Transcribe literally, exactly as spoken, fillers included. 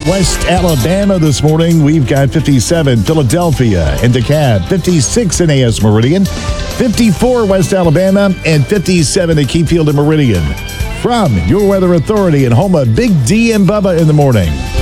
West Alabama this morning, we've got fifty-seven. Philadelphia and DeKalb, fifty-six in A S Meridian, fifty-four West Alabama, and fifty-seven at Keyfield and Meridian. From your Weather Authority and home of Big D and Bubba in the morning.